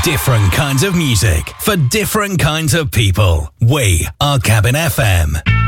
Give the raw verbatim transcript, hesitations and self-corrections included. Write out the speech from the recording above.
Different kinds of music for different kinds of people. We are Cabin F M.